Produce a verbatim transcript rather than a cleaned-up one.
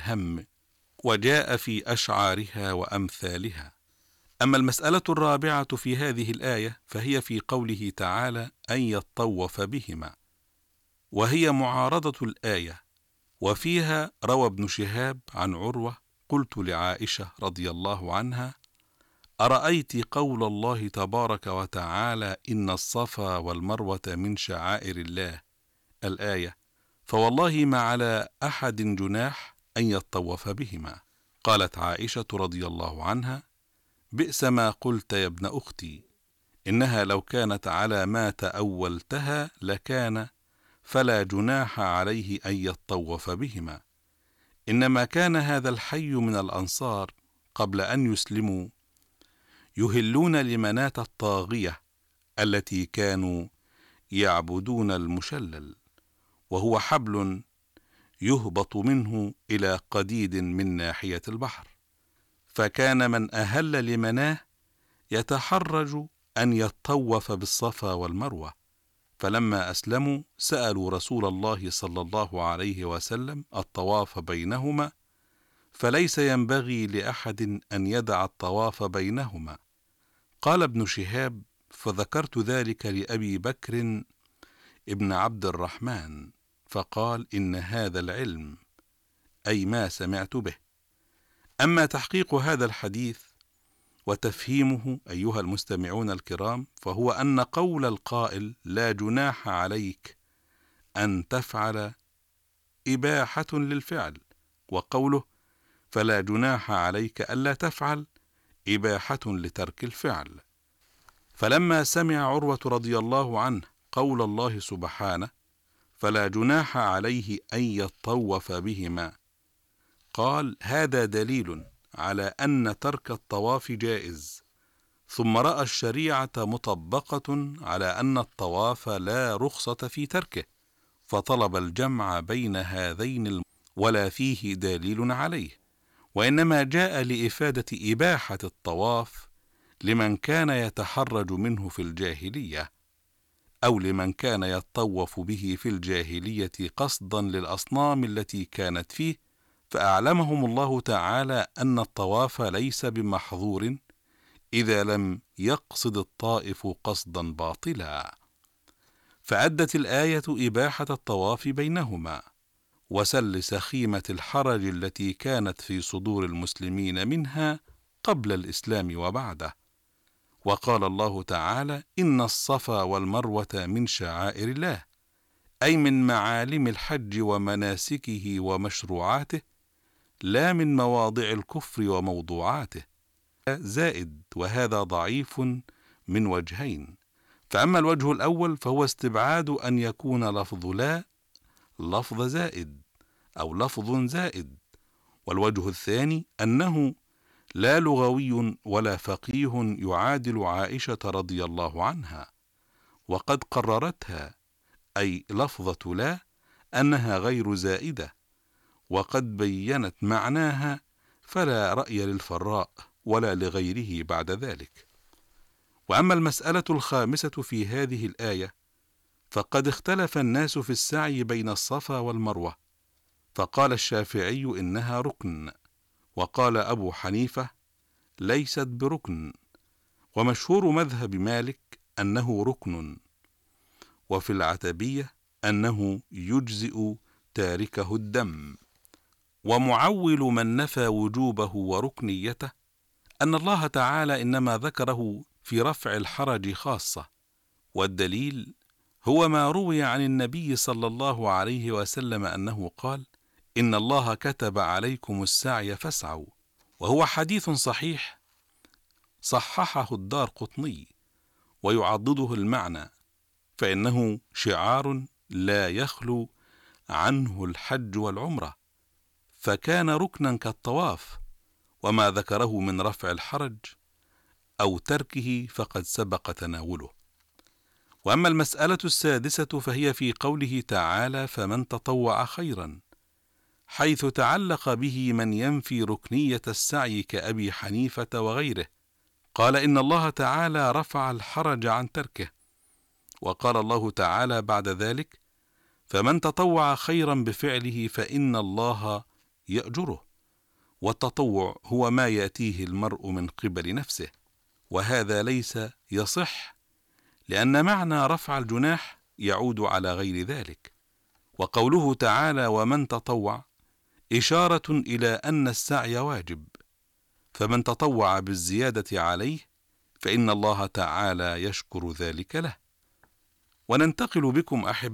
الهم، وجاء في أشعارها وأمثالها. أما المسألة الرابعة في هذه الآية فهي في قوله تعالى أن يطوف بهما، وهي معارضة الآية. وفيها روى ابن شهاب عن عروة: قلت لعائشة رضي الله عنها: أرأيت قول الله تبارك وتعالى إن الصفا والمروة من شعائر الله، الآية، فوالله ما على أحد جناح أن يطوف بهما. قالت عائشة رضي الله عنها: بئس ما قلت يا ابن أختي، إنها لو كانت على ما تأولتها لكان، فلا جناح عليه أن يطوف بهما، إنما كان هذا الحي من الأنصار قبل أن يسلموا يهلون لمناة الطاغية التي كانوا يعبدون المشلل، وهو حبل يهبط منه إلى قديد من ناحية البحر، فكان من أهل لمناه يتحرج أن يطوف بالصفا والمروة. فلما أسلموا سألوا رسول الله صلى الله عليه وسلم الطواف بينهما، فليس ينبغي لأحد أن يدع الطواف بينهما. قال ابن شهاب: فذكرت ذلك لأبي بكر ابن عبد الرحمن، فقال: إن هذا العلم، أي ما سمعت به. أما تحقيق هذا الحديث وتفهيمه أيها المستمعون الكرام، فهو أن قول القائل لا جناح عليك أن تفعل إباحة للفعل، وقوله فلا جناح عليك ألا تفعل إباحة لترك الفعل. فلما سمع عروة رضي الله عنه قول الله سبحانه فلا جناح عليه أن يطوف بهما، قال: هذا دليل على أن ترك الطواف جائز. ثم رأى الشريعة مطبقة على أن الطواف لا رخصة في تركه، فطلب الجمع بين هذين الم... ولا فيه دليل عليه، وإنما جاء لإفادة إباحة الطواف لمن كان يتحرج منه في الجاهلية، أو لمن كان يطوف به في الجاهلية قصدا للأصنام التي كانت فيه، فأعلمهم الله تعالى أن الطواف ليس بمحظور إذا لم يقصد الطائف قصدا باطلا. فأدت الآية إباحة الطواف بينهما، وسل سخيمة الحرج التي كانت في صدور المسلمين منها قبل الإسلام وبعده. وقال الله تعالى: إن الصفا والمروة من شعائر الله، أي من معالم الحج ومناسكه ومشروعاته، لا من مواضع الكفر وموضوعاته. زائد، وهذا ضعيف من وجهين. فأما الوجه الأول فهو استبعاد أن يكون لفظ لا لفظ زائد أو لفظ زائد، والوجه الثاني أنه لا لغوي ولا فقيه يعادل عائشة رضي الله عنها، وقد قررتها، أي لفظة لا، أنها غير زائدة، وقد بينت معناها، فلا رأي للفراء ولا لغيره بعد ذلك. وأما المسألة الخامسة في هذه الآية فقد اختلف الناس في السعي بين الصفا والمروة، فقال الشافعي إنها ركن، وقال أبو حنيفة ليست بركن، ومشهور مذهب مالك أنه ركن، وفي العتبية أنه يجزئ تاركه الدم. ومعول من نفى وجوبه وركنيته أن الله تعالى إنما ذكره في رفع الحرج خاصة، والدليل هو ما روي عن النبي صلى الله عليه وسلم أنه قال: إن الله كتب عليكم السعي فاسعوا، وهو حديث صحيح صححه الدارقطني، ويعضده المعنى، فإنه شعار لا يخلو عنه الحج والعمرة، فكان ركنا كالطواف، وما ذكره من رفع الحرج أو تركه فقد سبق تناوله. وأما المسألة السادسة فهي في قوله تعالى فمن تطوع خيرا، حيث تعلق به من ينفي ركنية السعي كأبي حنيفة وغيره. قال إن الله تعالى رفع الحرج عن تركه، وقال الله تعالى بعد ذلك: فمن تطوع خيرا بفعله فإن الله يأجره، والتطوع هو ما يأتيه المرء من قبل نفسه، وهذا ليس يصح، لأن معنى رفع الجناح يعود على غير ذلك. وقوله تعالى ومن تطوع إشارة إلى أن السعي واجب، فمن تطوع بالزيادة عليه فإن الله تعالى يشكر ذلك له. وننتقل بكم أحبة